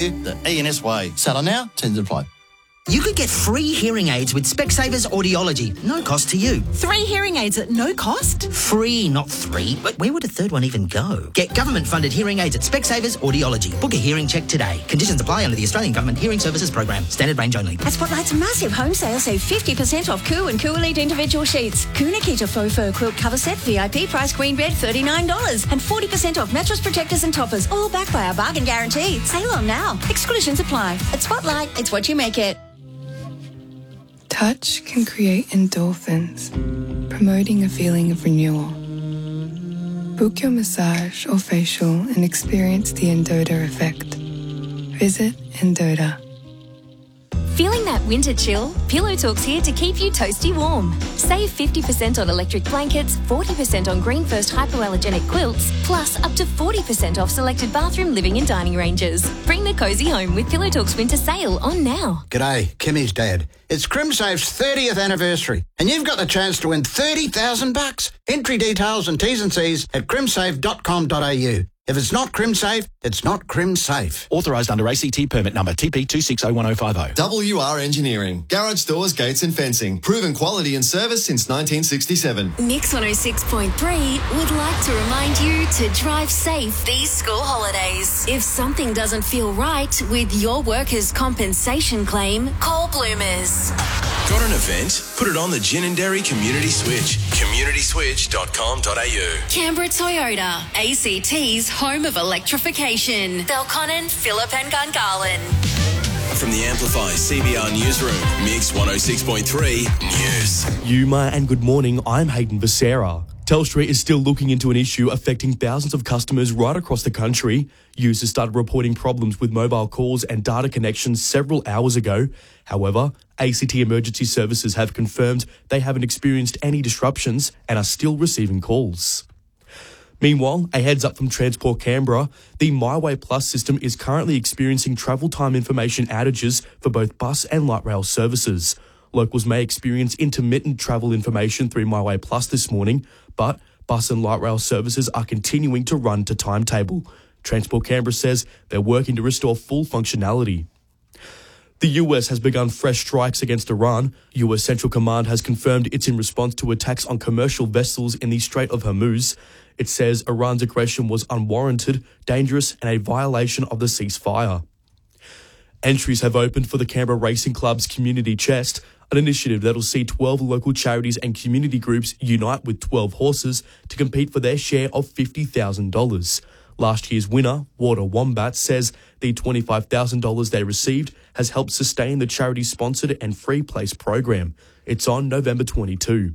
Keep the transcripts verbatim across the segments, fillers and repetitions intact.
you the E N S way. Saddle now, tends to apply. You could get free hearing aids with Specsavers Audiology. No cost to you. Three hearing aids at no cost? Free, not three. But where would a third one even go? Get government-funded hearing aids at Specsavers Audiology. Book a hearing check today. Conditions apply under the Australian Government Hearing Services Program. Standard range only. At Spotlight's massive home sale, save fifty percent off Coo and Coo Elite individual sheets. Coo Nikita Faux Fur Quilt Cover Set, V I P price queen bed, thirty-nine dollars. And forty percent off mattress protectors and toppers, all backed by our bargain guarantee. Sale on now. Exclusions apply. At Spotlight, it's what you make it. Touch can create endorphins, promoting a feeling of renewal. Book your massage or facial and experience the Endota effect. Visit Endota. Feeling that winter chill? Pillow Talk's here to keep you toasty warm. Save fifty percent on electric blankets, forty percent on Green First hypoallergenic quilts, plus up to forty percent off selected bathroom, living and dining ranges. Bring the cosy home with Pillow Talk's winter sale on now. G'day, Kimmy's dad. It's CrimSafe's thirtieth anniversary, and you've got the chance to win thirty thousand bucks. Entry details and T's and C's at crimsafe dot com dot a u. If it's not CrimSafe, it's not CrimSafe. Authorised under A C T permit number T P two six zero one zero five zero. W R Engineering. Garage doors, gates and fencing. Proven quality and service since nineteen sixty-seven. Mix one oh six point three would like to remind you to drive safe these school holidays. If something doesn't feel right with your workers' compensation claim, call Bloomers. Got an event? Put it on the Gin and Dairy Community Switch. community switch dot com dot a u. Canberra Toyota, A C T's home of electrification. Belconnen, Phillip and Gungahlin. From the Amplify C B R Newsroom, Mix one oh six point three News. Yuma and good morning, I'm Hayden Becerra. Telstra is still looking into an issue affecting thousands of customers right across the country. Users started reporting problems with mobile calls and data connections several hours ago. However, A C T Emergency Services have confirmed they haven't experienced any disruptions and are still receiving calls. Meanwhile, a heads up from Transport Canberra, the MyWay Plus system is currently experiencing travel time information outages for both bus and light rail services. Locals may experience intermittent travel information through MyWay Plus this morning, but bus and light rail services are continuing to run to timetable. Transport Canberra says they're working to restore full functionality. The U S has begun fresh strikes against Iran. U S Central Command has confirmed it's in response to attacks on commercial vessels in the Strait of Hormuz. It says Iran's aggression was unwarranted, dangerous and a violation of the ceasefire. Entries have opened for the Canberra Racing Club's Community Chest, an initiative that'll see twelve local charities and community groups unite with twelve horses to compete for their share of fifty thousand dollars. Last year's winner, Water Wombat, says the twenty-five thousand dollars they received has helped sustain the charity-sponsored and free place program. It's on November twenty-second.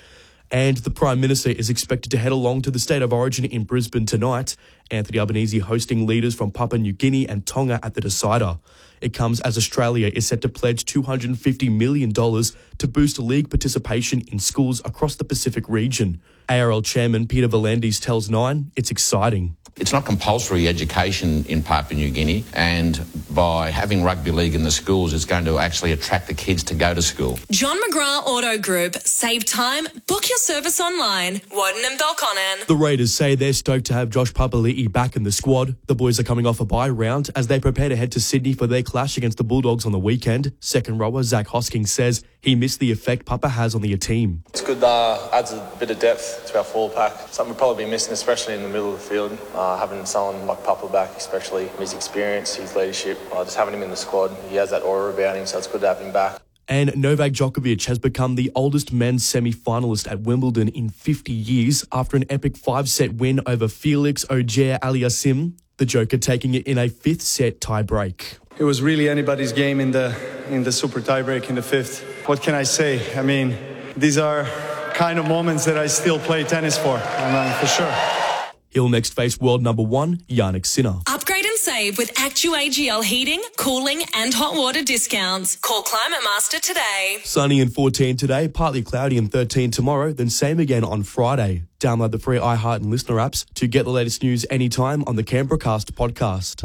And the Prime Minister is expected to head along to the State of Origin in Brisbane tonight. Anthony Albanese hosting leaders from Papua New Guinea and Tonga at the Decider. It comes as Australia is set to pledge two hundred fifty million dollars to boost league participation in schools across the Pacific region. A R L Chairman Peter V'landys tells Nine it's exciting. It's not compulsory education in Papua New Guinea, and by having rugby league in the schools, it's going to actually attract the kids to go to school. John McGrath Auto Group. Save time. Book your service online. Woden and Belconnen. The Raiders say they're stoked to have Josh Papali'i back in the squad. The boys are coming off a bye round as they prepare to head to Sydney for their clash against the Bulldogs on the weekend. Second rower Zach Hoskins says he missed the effect Papa has on the team. It's good, uh, adds a bit of depth to our forward pack. Something we'll probably be missing, especially in the middle of the field. Uh, having someone like Papa back, especially his experience, his leadership, uh, just having him in the squad, he has that aura about him, so it's good to have him back. And Novak Djokovic has become the oldest men's semi-finalist at Wimbledon in fifty years after an epic five-set win over Felix Auger-Aliassime, the Joker taking it in a fifth-set tie-break. It was really anybody's game in the in the super tie-break in the fifth. What can I say? I mean, these are kind of moments that I still play tennis for, uh, for sure. He'll next face world number one, Yannick Sinner. Upgrade and save with Actu A G L heating, cooling and hot water discounts. Call Climate Master today. Sunny and fourteen today, partly cloudy and thirteen tomorrow, then same again on Friday. Download the free iHeart and Listener apps to get the latest news anytime on the Canberracast podcast.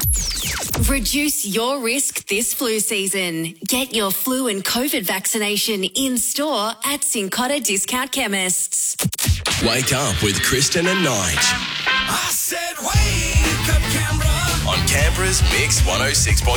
Reduce your risk this flu season. Get your flu and COVID vaccination in store at Cincotta Discount Chemists. Wake up with Kristen and Nige. I said wake up, Canberra. On Canberra's Mix one oh six point